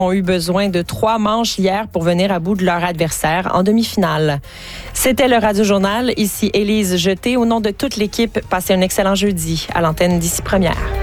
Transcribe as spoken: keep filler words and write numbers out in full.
ont eu besoin de trois manches hier pour venir à bout de leur adversaire en demi-finale. C'était le Radio-Journal. Ici Élise Jeté. Au nom de toute l'équipe, passez un excellent jeudi à l'antenne d'Ici Première.